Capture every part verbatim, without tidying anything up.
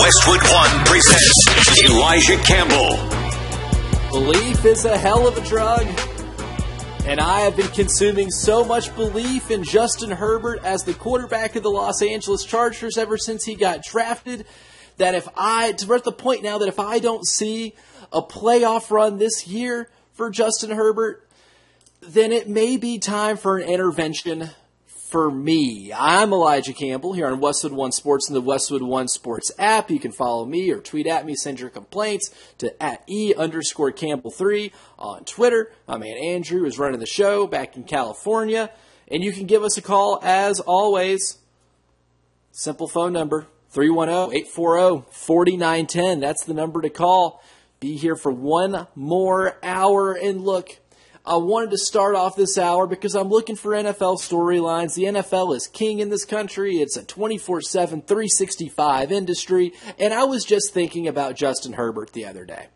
Westwood One presents Elijah Campbell. Belief is a hell of a drug, and I have been consuming so much belief in Justin Herbert as the quarterback of the Los Angeles Chargers ever since he got drafted that if I, we're at the point now that if I don't see a playoff run this year for Justin Herbert, then it may be time for an intervention for me. I'm Elijah Campbell here on Westwood One Sports and the Westwood One Sports app. You can follow me or tweet at me, send your complaints to at E underscore Campbell three on Twitter. My man Andrew is running the show back in California. And you can give us a call as always. Simple phone number, three one zero, eight four zero, four nine one zero. That's the number to call. Be here for one more hour. And look, I wanted to start off this hour because I'm looking for N F L storylines. The N F L is king in this country. It's a twenty-four seven, three sixty-five industry. And I was just thinking about Justin Herbert the other day.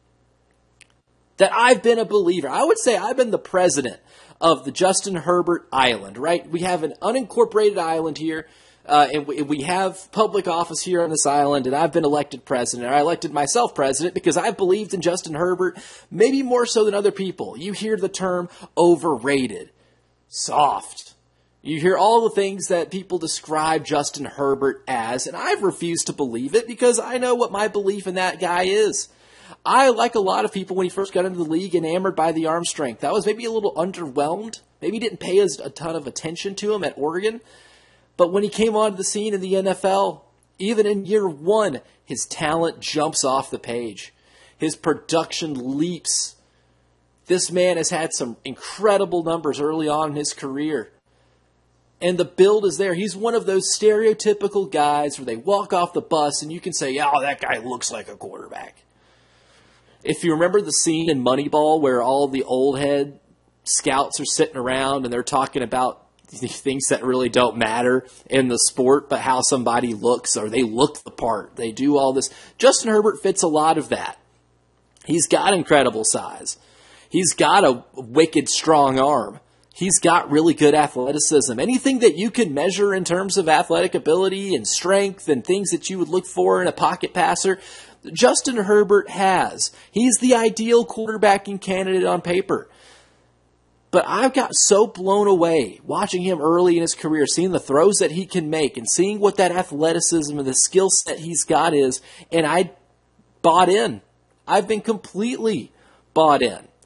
That I've been a believer. I would say I've been the president of the Justin Herbert Island, right? We have an unincorporated island here. Uh, and we, we have public office here on this island, and I've been elected president. I elected myself president because I believed in Justin Herbert, maybe more so than other people. You hear the term overrated, soft. You hear all the things that people describe Justin Herbert as, and I've refused to believe it because I know what my belief in that guy is. I, like a lot of people when he first got into the league, enamored by the arm strength. I was maybe a little underwhelmed. Maybe didn't pay as a ton of attention to him at Oregon. But when he came onto the scene in the N F L, even in year one, his talent jumps off the page. His production leaps. This man has had some incredible numbers early on in his career. And the build is there. He's one of those stereotypical guys where they walk off the bus and you can say, oh, that guy looks like a quarterback. If you remember the scene in Moneyball where all the old head scouts are sitting around and they're talking about things that really don't matter in the sport, but how somebody looks, or they look the part. They do all this. Justin Herbert fits a lot of that. He's got incredible size. He's got a wicked strong arm. He's got really good athleticism. Anything that you can measure in terms of athletic ability and strength and things that you would look for in a pocket passer, Justin Herbert has. He's the ideal quarterbacking candidate on paper. But I've got so blown away watching him early in his career, seeing the throws that he can make and seeing what that athleticism and the skill set he's got is, and I bought in. I've been completely bought in.